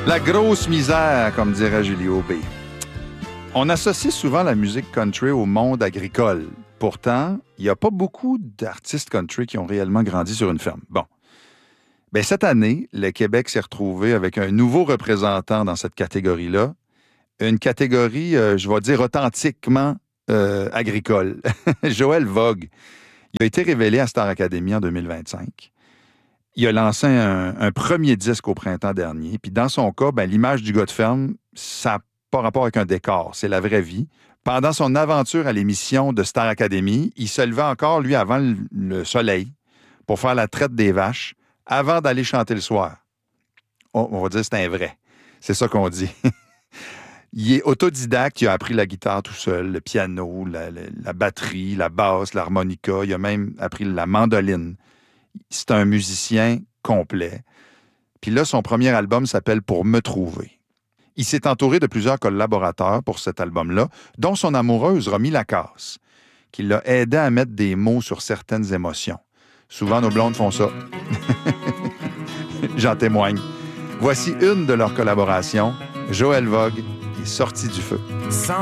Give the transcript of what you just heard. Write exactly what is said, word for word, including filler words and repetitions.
La grosse misère, comme dirait Julie Aubé. On associe souvent la musique country au monde agricole. Pourtant, il n'y a pas beaucoup d'artistes country qui ont réellement grandi sur une ferme. Bon. Bien, cette année, le Québec s'est retrouvé avec un nouveau représentant dans cette catégorie-là. Une catégorie, euh, je vais dire, authentiquement euh, agricole. Joël Vogue. Il a été révélé à Star Academy en deux mille vingt-cinq. Il a lancé un, un premier disque au printemps dernier. Puis dans son cas, ben, l'image du gars de ferme, ça n'a pas rapport avec un décor. C'est la vraie vie. Pendant son aventure à l'émission de Star Academy, il se levait encore, lui, avant le, le soleil pour faire la traite des vaches avant d'aller chanter le soir. On, on va dire que c'est un vrai. C'est ça qu'on dit. Il est autodidacte, il a appris la guitare tout seul, le piano, la, la, la batterie, la basse, l'harmonica. Il a même appris la mandoline. C'est un musicien complet. Puis là, son premier album s'appelle « Pour me trouver ». Il s'est entouré de plusieurs collaborateurs pour cet album-là, dont son amoureuse, Romy Lacasse, qui l'a aidé à mettre des mots sur certaines émotions. Souvent, nos blondes font ça. J'en témoigne. Voici une de leurs collaborations, Joël Vogue, qui est sorti du feu. Sans